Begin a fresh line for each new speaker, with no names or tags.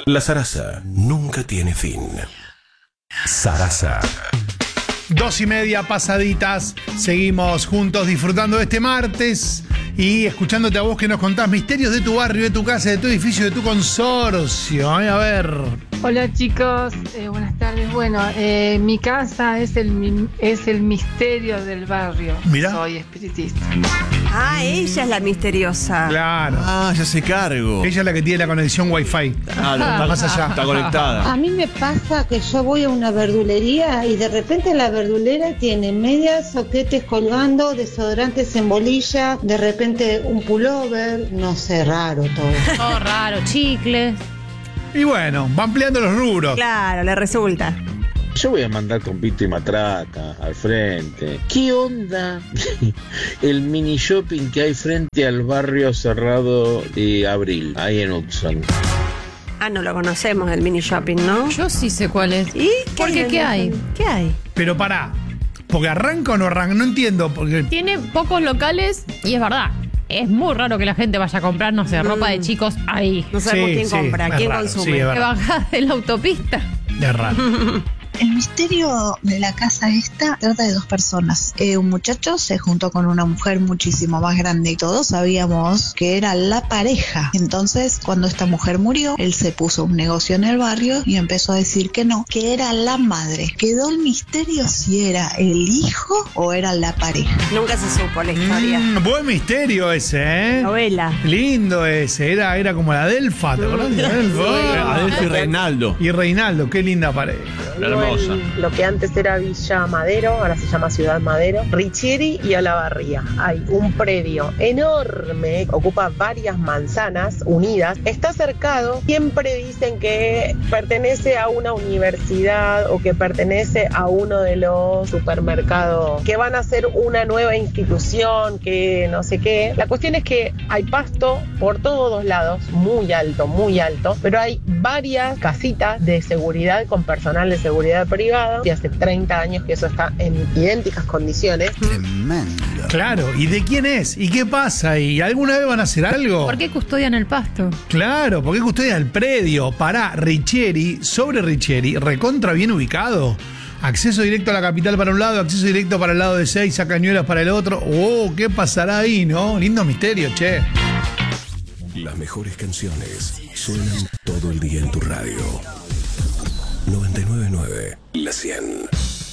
La zaraza nunca tiene fin. Zaraza.
2:30 pasaditas. Seguimos juntos disfrutando de este martes y escuchándote a vos que nos contás misterios de tu barrio, de tu casa, de tu edificio, de tu consorcio. A ver.
Hola chicos, buenas tardes. Bueno, mi casa es el misterio del barrio.
Mirá.
Soy espiritista.
Ah, ella es la misteriosa.
Claro.
Ah, ya se cargo.
Ella es la que tiene la conexión Wi-Fi.
Claro,
Más allá.
está conectada.
A mí me pasa que yo voy a una verdulería y de repente la verdulera tiene medias, soquetes colgando, desodorantes en bolilla, de repente un pullover, no sé, raro todo.
Todo raro, chicles.
Y bueno, va ampliando los rubros.
Claro, le resulta.
Yo voy a mandar con pito y matraca al frente. ¿Qué onda el mini shopping que hay frente al barrio cerrado de Abril, ahí en Hudson?
Ah, no lo conocemos, el mini shopping, ¿no?
Yo sí sé cuál es.
¿Y?
Porque ¿qué hay?
¿Qué hay?
Pero pará, porque arranca o no arranca, no entiendo. Porque
Tiene pocos locales y es verdad. Es muy raro que la gente vaya a comprar, no sé, ropa de chicos ahí.
No sabemos
Sí,
quién
sí,
compra,
es
quién
raro,
consume.
sí, es
Que
verdad.
bajás de la autopista.
Es raro.
El misterio de la casa esta trata de dos personas. Un muchacho se juntó con una mujer muchísimo más grande y todos sabíamos que era la pareja. Entonces, cuando esta mujer murió, él se puso un negocio en el barrio y empezó a decir que no, que era la madre. Quedó el misterio si era el hijo o era la pareja.
Nunca se supo la historia.
Buen misterio ese, ¿eh?
Novela.
Lindo ese. Era como la Delfa, ¿te acordás de Delfa?
Adelfo y Reinaldo.
Y Reinaldo, qué linda pareja.
Hermosa.
Lo que antes era Villa Madero, ahora se llama Ciudad Madero, Richieri y Olavarría. Hay un predio enorme, ocupa varias manzanas unidas, está cercado, siempre dicen que pertenece a una universidad o que pertenece a uno de los supermercados, que van a ser una nueva institución, que no sé qué. La cuestión es que hay pasto por todos lados, muy alto, pero hay varias casitas de seguridad con personal de seguridad privada y hace 30 años que eso está en idénticas condiciones.
Tremendo.
Claro, ¿y de quién es? ¿Y qué pasa? ¿Y alguna vez van a hacer algo?
¿Por qué custodian el pasto?
Claro, porque custodia el predio. Pará, Richieri, sobre Richieri, recontra bien ubicado. Acceso directo a la capital para un lado, acceso directo para el lado de Seiza, Cañuelas para el otro. Oh, ¿qué pasará ahí, no? Lindo misterio, che.
Las mejores canciones suenan todo el día en tu radio. 99.9 La 100.